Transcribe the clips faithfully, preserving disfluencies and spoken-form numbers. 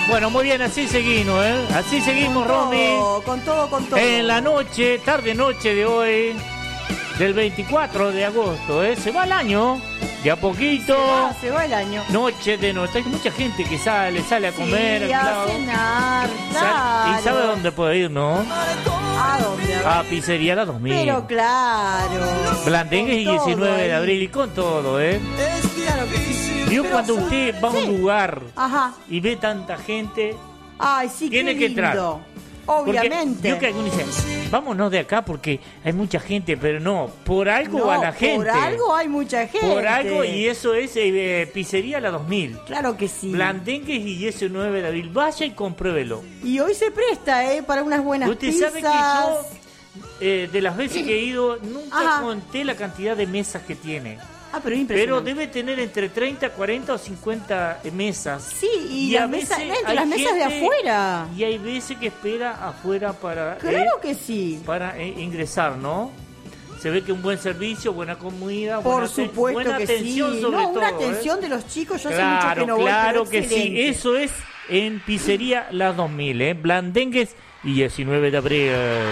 Bueno, muy bien, así seguimos, ¿eh? Así seguimos, Con Romy. todo, con todo, con todo. En la noche, tarde-noche de hoy, del veinticuatro de agosto, ¿eh? Se va el año, de a poquito. Se va, se va el año. Noche de noche. Hay mucha gente que sale, sale a comer. Sí, a claro. cenar, Sal- claro. ¿Y sabe dónde puede ir, no? ¿A dónde? A ver. A Pizzería La dos mil. Pero claro. Blandengues y Con todo diecinueve de ahí. abril, y con todo, ¿eh? Claro que sí. Vio Pero cuando son- usted va a un sí. lugar Ajá. y ve tanta gente, Ay, sí, tiene qué que lindo. entrar. Obviamente. Vio que algunos dicen, vámonos de acá porque hay mucha gente, pero no, por algo No, va la gente. Por algo hay mucha gente. Por algo, y eso es eh, Pizzería La dos mil. Claro que sí. Blandengues y diecinueve de abril. Vaya y compruébelo. Y hoy se presta, ¿eh? Para unas buenas Usted pizzas. sabe que yo, eh, de las veces que he ido, nunca Ajá. conté la cantidad de mesas que tiene. Ah, pero Pero impresionante. debe tener entre treinta, cuarenta o cincuenta mesas. Sí, y, a las mesas, veces entre hay las mesas de gente- afuera. Y hay veces que espera afuera para, Claro eh, que sí. para eh, ingresar, ¿no? Se ve que un buen servicio, buena comida, Por buena, te- supuesto buena que atención sí. sobre No, una todo, ¿eh? atención de los chicos. Yo hace Claro, mucho que no voy, claro pero que sí. excelente. Eso es en Pizzería Las dos mil, ¿eh? Blandengues y diecinueve de abril.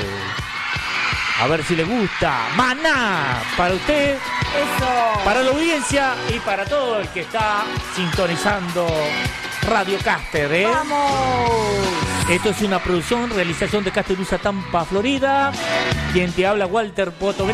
A ver si le gusta. Maná para usted, Eso. para la audiencia y para todo el que está sintonizando Radio Caster, ¿eh? ¡Vamos! Esto es una producción, realización de Castelusa, Tampa, Florida. Quien te habla, Walter Poto.